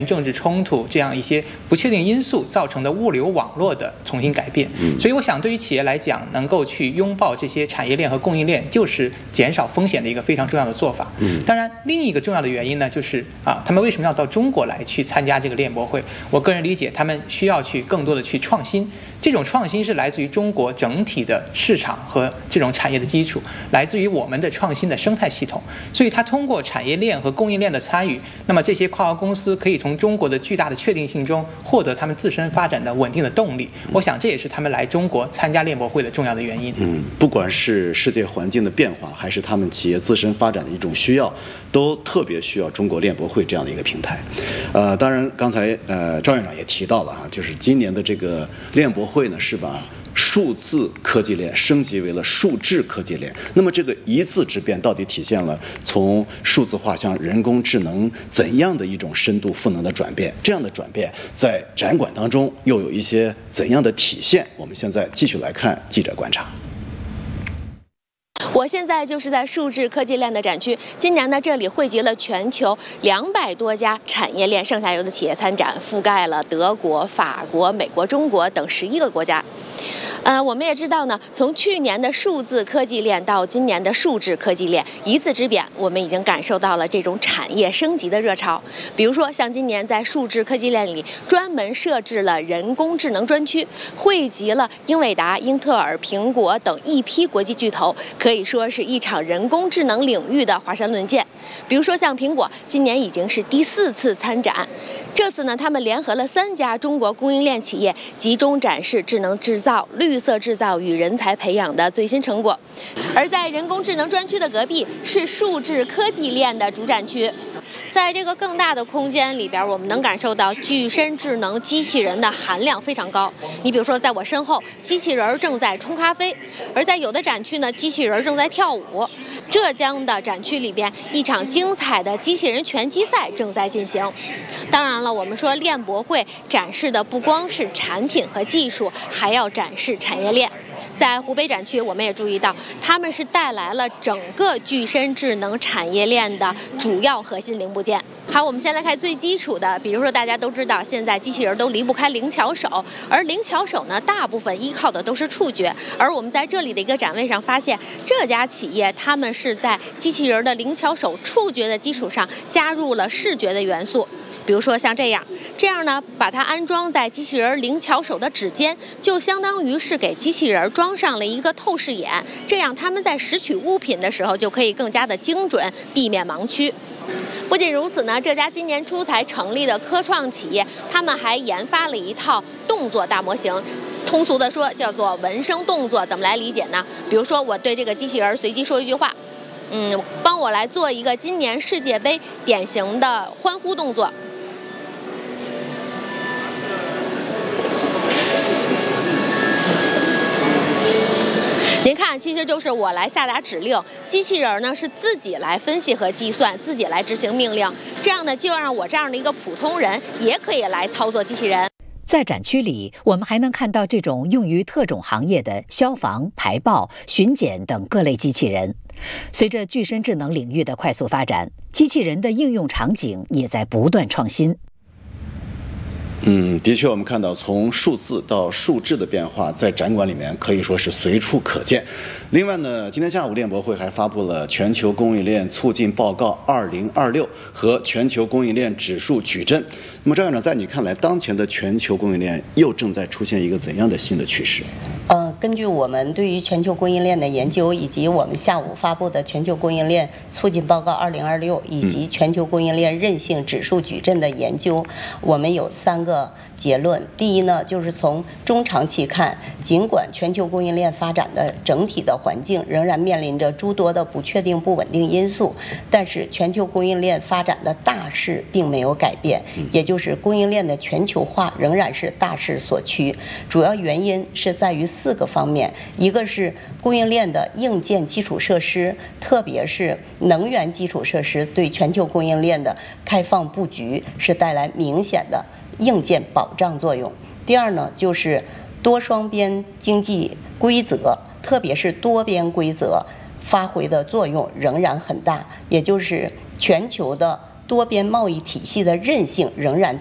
政治冲突这样一些不确定因素造成的物流网络的重新改变。所以我想，对于企业来讲，能够去拥抱这些产业链和供应链，就是减少风险的一个非常重要的做法。当然，另一个重要的原因呢，就是他们为什么要到中国来去参加这个链博会？我个人理解，他们需要去更多的去创新。这种创新是来自于中国整体的市场和这种产业的基础，来自于我们的创新的生态系统。所以，它通过产业链和供应链的参与，那么这些跨国公司可以从中国的巨大的确定性中获得他们自身发展的稳定的动力。我想，这也是他们来中国参加链博会的重要的原因。 不管是世界环境的变化，还是他们企业自身发展的一种需要，都特别需要中国链博会这样的一个平台。当然，刚才赵院长也提到了就是今年的这个链博会呢，是把数字科技链升级为了数智科技链。那么这个一字之变到底体现了从数字化向人工智能怎样的一种深度赋能的转变？这样的转变在展馆当中又有一些怎样的体现？我们现在继续来看记者观察。 我现在就是在数智科技链的展区，今年呢这里汇集了全球200多家产业链上下游的企业参展，覆盖了德国、法国、美国、中国等11个国家。我们也知道呢，从去年的数字科技链到今年的数智科技链，一字之变，我们已经感受到了这种产业升级的热潮。比如说，像今年在数智科技链里专门设置了人工智能专区，汇集了英伟达、英特尔、苹果等一批国际巨头，可以说是一场人工智能领域的华山论剑。比如说，像苹果今年已经是第4次参展。这次呢，他们联合了3家中国供应链企业，集中展示智能制造、绿色制造与人才培养的最新成果。而在人工智能专区的隔壁是数智科技链的主展区。在这个更大的空间里边，我们能感受到具身智能机器人的含量非常高。你比如说，在我身后，机器人正在冲咖啡；而在有的展区呢，机器人正在跳舞。浙江的展区里边，一场精彩的机器人拳击赛正在进行。当然了，我们说链博会展示的不光是产品和技术，还要展示产业链。在湖北展区，我们也注意到，他们是带来了整个具身智能产业链的主要核心零部件。好，我们先来看最基础的，比如说大家都知道，现在机器人都离不开灵巧手，而灵巧手呢，大部分依靠的都是触觉。而我们在这里的一个展位上发现，这家企业他们是在机器人的灵巧手触觉的基础上，加入了视觉的元素。比如说像这样呢，把它安装在机器人灵巧手的指尖，就相当于是给机器人装上了一个透视眼，这样他们在拾取物品的时候就可以更加的精准，避免盲区。不仅如此呢，这家今年初才成立的科创企业，他们还研发了一套动作大模型。通俗的说，叫做闻声动作。怎么来理解呢？比如说，我对这个机器人随机说一句话，帮我来做一个今年世界杯典型的欢呼动作。您看，其实就是我来下达指令，机器人呢是自己来分析和计算，自己来执行命令。这样呢，就让我这样的一个普通人也可以来操作机器人。 在展区里，我们还能看到这种用于特种行业的消防、排爆、巡检等各类机器人。随着具身智能领域的快速发展，机器人的应用场景也在不断创新。 的确，我们看到从数字到数智的变化，在展馆里面可以说是随处可见。另外呢，今天下午链博会还发布了全球供应链促进报告2026和全球供应链指数矩阵。那么赵院长，在你看来，当前的全球供应链又正在出现一个怎样的新的趋势？ 根据我们对于全球供应链的研究，以及我们下午发布的全球供应链促进报告2026以及全球供应链韧性指数矩阵的研究，我们有3个结论。第一呢，就是从中长期看，尽管全球供应链发展的整体的环境仍然面临着诸多的不确定不稳定因素，但是全球供应链发展的大势并没有改变，也就是供应链的全球化仍然是大势所趋。主要原因是在于4个方面，一个是供应链的硬件基础设施，特别是能源基础设施对全球供应链的开放布局是带来明显的硬件保障作用。第二呢，就是多双边经济规则，特别是多边规则发挥的作用仍然很大，也就是全球的多边贸易体系的韧性仍然